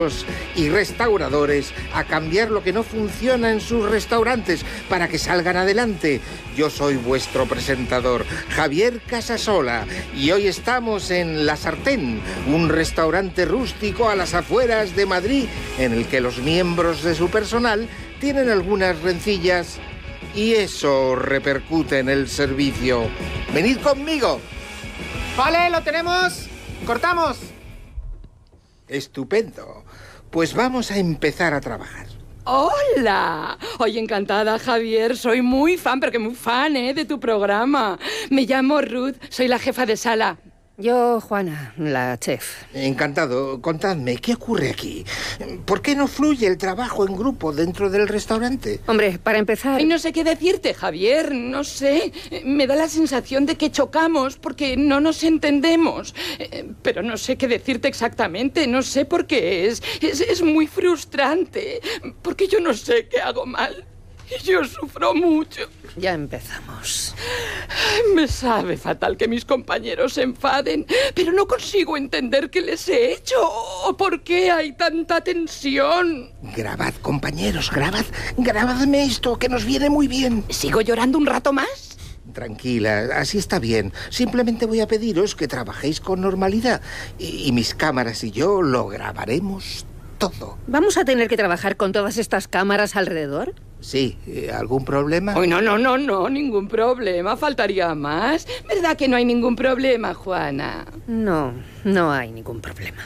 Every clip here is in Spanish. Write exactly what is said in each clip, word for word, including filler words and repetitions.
y restauradores a cambiar lo que no funciona en sus restaurantes para que salgan adelante. Yo soy vuestro presentador, Javier Casasola, y hoy estamos en La Sartén, un restaurante rústico a las afueras de Madrid, en el que los miembros de su personal tienen algunas rencillas y eso repercute en el servicio. ¡Venid conmigo! Vale, lo tenemos. Cortamos. Estupendo. Pues vamos a empezar a trabajar. ¡Hola! Oye, encantada, Javier. Soy muy fan, pero que muy fan, ¿eh? De tu programa. Me llamo Ruth, soy la jefa de sala. Yo, Juana, la chef. Encantado. Contadme, ¿qué ocurre aquí? ¿Por qué no fluye el trabajo en grupo dentro del restaurante? Hombre, para empezar... Ay, no sé qué decirte, Javier. No sé. Me da la sensación de que chocamos porque no nos entendemos. Pero no sé qué decirte exactamente. No sé por qué es. Es, es muy frustrante. Porque yo no sé qué hago mal. Y yo sufro mucho. Ya empezamos. Me sabe fatal que mis compañeros se enfaden, pero no consigo entender qué les he hecho o por qué hay tanta tensión. Grabad, compañeros, grabad. Grabadme esto, que nos viene muy bien. ¿Sigo llorando un rato más? Tranquila, así está bien. Simplemente voy a pediros que trabajéis con normalidad. Y, y mis cámaras y yo lo grabaremos todo. ¿Vamos a tener que trabajar con todas estas cámaras alrededor? Sí, ¿algún problema? Uy, no, no, no, no, ningún problema, faltaría más. ¿Verdad que no hay ningún problema, Juana? No, no hay ningún problema.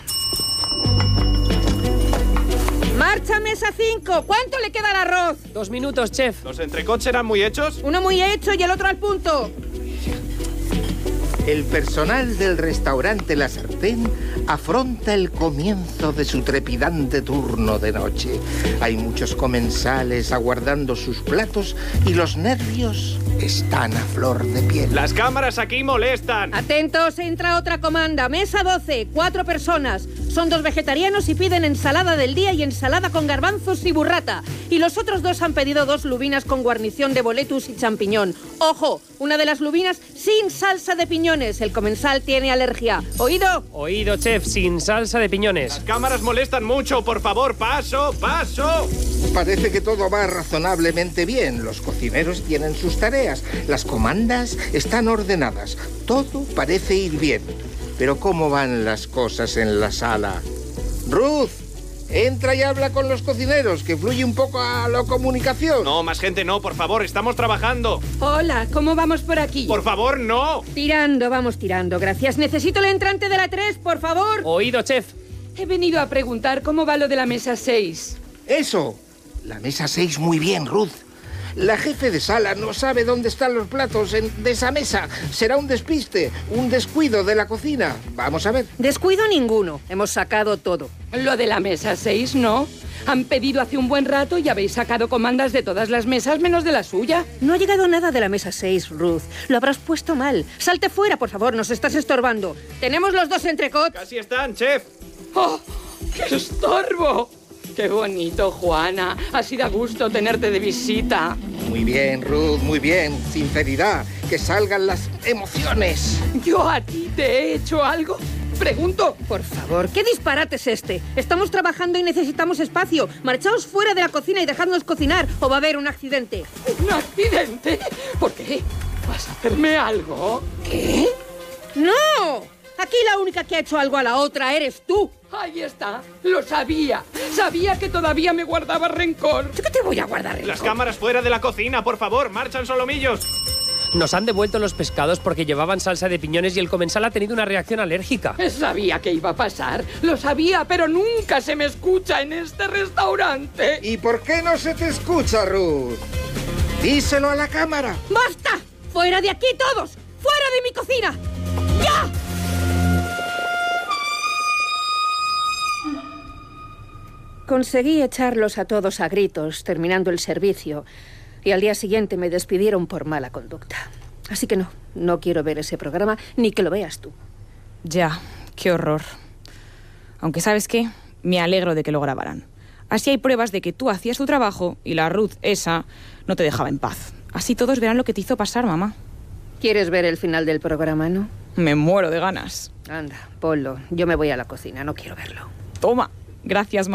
¡Marcha, mesa cinco! ¿Cuánto le queda al arroz? Dos minutos, chef. ¿Los entrecots eran muy hechos? Uno muy hecho y el otro al punto. El personal del restaurante La Sartén afronta el comienzo de su trepidante turno de noche. Hay muchos comensales aguardando sus platos y los nervios están a flor de piel. Las cámaras aquí molestan. Atentos, entra otra comanda. Mesa doce, cuatro personas. Son dos vegetarianos y piden ensalada del día y ensalada con garbanzos y burrata. Y los otros dos han pedido dos lubinas con guarnición de boletus y champiñón. ¡Ojo! Una de las lubinas sin salsa de piñones. El comensal tiene alergia. ¿Oído? Oído, chef, sin salsa de piñones. Las cámaras molestan mucho, por favor, paso, paso. Parece que todo va razonablemente bien. Los cocineros tienen sus tareas. Las comandas están ordenadas. Todo parece ir bien. Pero ¿cómo van las cosas en la sala? Ruth, entra y habla con los cocineros, que fluye un poco a la comunicación. No, más gente no, por favor, estamos trabajando. Hola, ¿cómo vamos por aquí? Por favor, no. Tirando, vamos tirando. Gracias. Necesito el entrante de la tres, por favor. Oído, chef. He venido a preguntar cómo va lo de la mesa seis. Eso. La mesa seis muy bien, Ruth. La jefe de sala no sabe dónde están los platos en, de esa mesa. Será un despiste, un descuido de la cocina. Vamos a ver. Descuido ninguno. Hemos sacado todo. Lo de la mesa seis, ¿no? Han pedido hace un buen rato y habéis sacado comandas de todas las mesas menos de la suya. No ha llegado nada de la mesa seis, Ruth. Lo habrás puesto mal. Salte fuera, por favor. Nos estás estorbando. Tenemos los dos entrecots. Casi están, chef. ¡Oh! ¡Qué estorbo! ¡Qué bonito, Juana! Así da gusto tenerte de visita. Muy bien, Ruth, muy bien. Sinceridad, que salgan las emociones. ¿Yo a ti te he hecho algo? Pregunto. Por favor, ¿qué disparate es este? Estamos trabajando y necesitamos espacio. Marchaos fuera de la cocina y dejadnos cocinar o va a haber un accidente. ¿Un accidente? ¿Por qué? ¿Vas a hacerme algo? ¿Qué? ¡No! Aquí la única que ha hecho algo a la otra eres tú. Ahí está. Lo sabía. Sabía que todavía me guardaba rencor. ¿Yo qué te voy a guardar rencor? Las cámaras fuera de la cocina, por favor, marchan solomillos. Nos han devuelto los pescados porque llevaban salsa de piñones y el comensal ha tenido una reacción alérgica. Sabía que iba a pasar. Lo sabía, pero nunca se me escucha en este restaurante. ¿Y por qué no se te escucha, Ruth? Díselo a la cámara. ¡Basta! ¡Fuera de aquí todos! ¡Fuera de mi cocina! ¡Ya! Conseguí echarlos a todos a gritos, terminando el servicio, y al día siguiente me despidieron por mala conducta. Así que no, no quiero ver ese programa, ni que lo veas tú. Ya, qué horror. Aunque, ¿sabes qué? Me alegro de que lo grabaran. Así hay pruebas de que tú hacías tu trabajo y la Ruth, esa, no te dejaba en paz. Así todos verán lo que te hizo pasar, mamá. ¿Quieres ver el final del programa, no? Me muero de ganas. Anda, ponlo. Yo me voy a la cocina, no quiero verlo. Toma. Gracias,